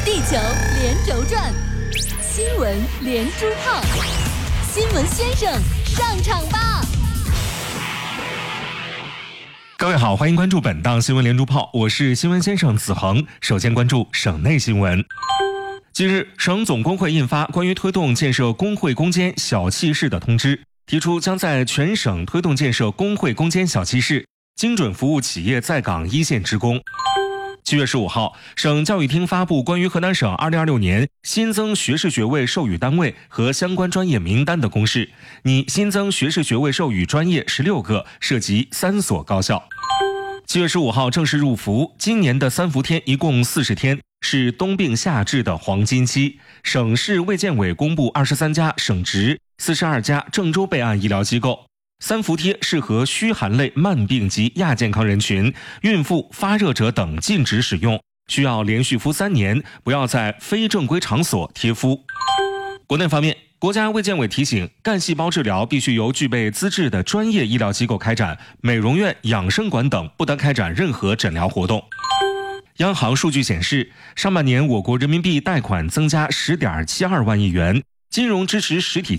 地球连轴转，新闻连珠炮，新闻先生上场吧！ 各位好，欢迎关注本档新闻连珠炮，我是新闻先生子恒。首先关注省内新闻。近日，省总工会印发关于推动建设工会攻坚小气市的通知，提出将在全省推动建设工会攻坚小气市，精准服务企业在岗一线职工。7月15号，省教育厅发布关于河南省2026年新增学士学位授予单位和相关专业名单的公示，拟新增学士学位授予专业16个，涉及3所高校。7月15号正式入伏，今年的3伏天一共40天，是冬病夏治的黄金期。省市卫健委公布23家省直、42家郑州备案医疗机构。3伏贴适合虚寒类慢病及亚健康人群、孕妇、发热者等禁止使用，需要连续敷3年，不要在非正规场所贴敷。国内方面，国家卫健委提醒，干细胞治疗必须由具备资质的专业医疗机构开展，美容院、养生馆等不得开展任何诊疗活动。央行数据显示，上半年我国人民币贷款增加10.72万亿元，金融支持实体